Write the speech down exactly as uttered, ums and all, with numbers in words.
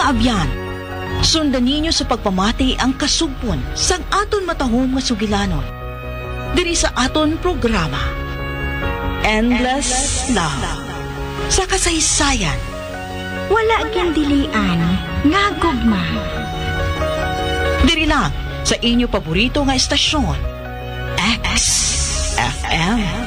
kaabyan. Sundan ninyo sa pagpamati ang kasugpon sang aton matahom nga sugilanon. Diri sa aton programa, Endless Love. Sa kasaysayan, wala gindilian nga gugma. Diri lang sa inyo paborito nga estasyon, X F M.